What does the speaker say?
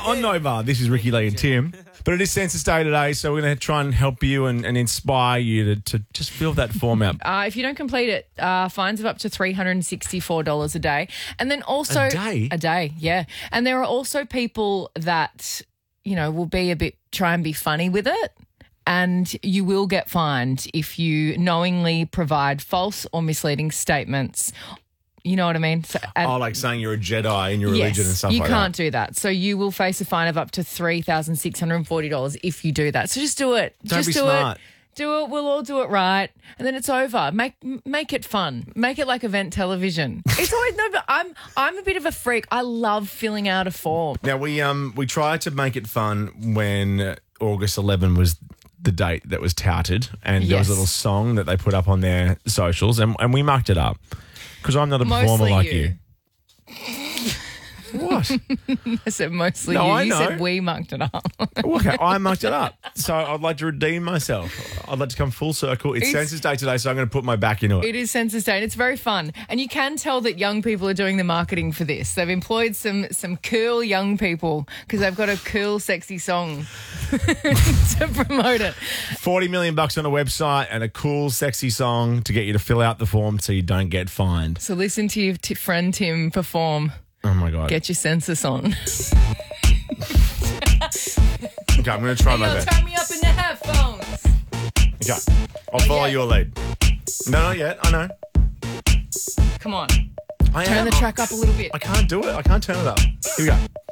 on Nova. This is Ricky Lee and Tim. But it is Census Day today, so we're going to try and help you and inspire you to just fill that form out. If you don't complete it, fines of up to $364 a day. And then also... A day? A day, yeah. And there are also people that, will try and be funny with it. And you will get fined if you knowingly provide false or misleading statements. You know what I mean? So, like saying you're a Jedi in your religion and stuff like that. You can't do that. So you will face a fine of up to $3,640 if you do that. So just do it. Don't just be do smart. Do it. We'll all do it right, and then it's over. Make it fun. Make it like event television. It's always but I'm a bit of a freak. I love filling out a form. Now we tried to make it fun when August 11 was the date that was touted, and there was a little song that they put up on their socials, and we mucked it up because I'm not a performer like you. What? I said mostly no, you. I You know. said we mucked it up. Okay, I mucked it up. So I'd like to redeem myself. I'd like to come full circle. It's Census Day today, so I'm going to put my back into it. It is Census Day, and it's very fun. And you can tell that young people are doing the marketing for this. They've employed some cool young people because they've got a cool, sexy song to promote it. $40 million on a website and a cool, sexy song to get you to fill out the form so you don't get fined. So listen to your friend Tim perform. Oh, my God. Get your census on. Okay, I'm going to try my best. Turn me up in the headphones. Okay, I'll follow your lead. No, not yet. I know. Come on. I Turn am. the track up a little bit. I can't do it. I can't turn it up. Here we go.